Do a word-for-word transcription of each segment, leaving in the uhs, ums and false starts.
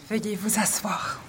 Veuillez vous asseoir.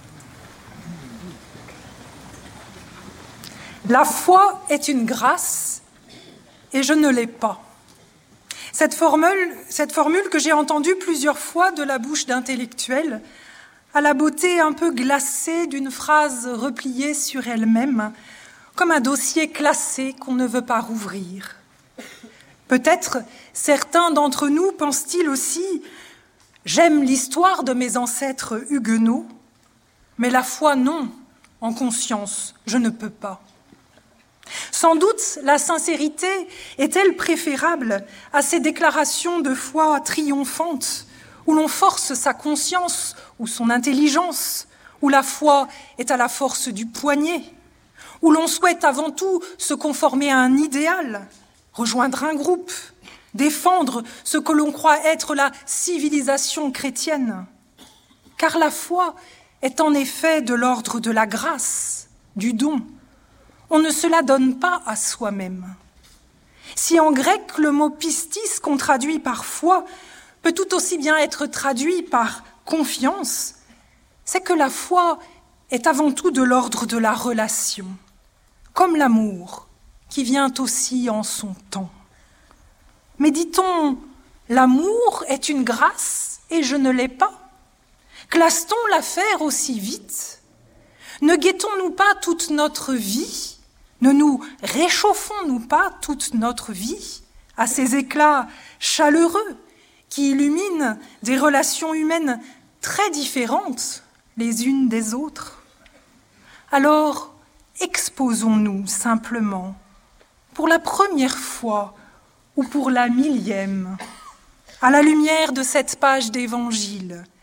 La foi est une grâce et je ne l'ai pas. Cette formule, cette formule que j'ai entendue plusieurs fois de la bouche d'intellectuels a la beauté un peu glacée d'une phrase repliée sur elle-même, comme un dossier classé qu'on ne veut pas rouvrir. Peut-être certains d'entre nous pensent-ils aussi « J'aime l'histoire de mes ancêtres huguenots, mais la foi non, en conscience, je ne peux pas ». Sans doute la sincérité est-elle préférable à ces déclarations de foi triomphantes où l'on force sa conscience ou son intelligence, où la foi est à la force du poignet, où l'on souhaite avant tout se conformer à un idéal, rejoindre un groupe, défendre ce que l'on croit être la civilisation chrétienne. Car la foi est en effet de l'ordre de la grâce, du don. On ne se la donne pas à soi-même. Si en grec le mot pistis qu'on traduit par foi peut tout aussi bien être traduit par confiance, c'est que la foi est avant tout de l'ordre de la relation, comme l'amour qui vient aussi en son temps. Mais dit-on, l'amour est une grâce et je ne l'ai pas? Classe-t-on l'affaire aussi vite? Ne guettons-nous pas toute notre vie? Ne nous réchauffons-nous pas toute notre vie à ces éclats chaleureux qui illuminent des relations humaines très différentes les unes des autres? Alors, exposons-nous simplement, pour la première fois ou pour la millième, à la lumière de cette page d'Évangile,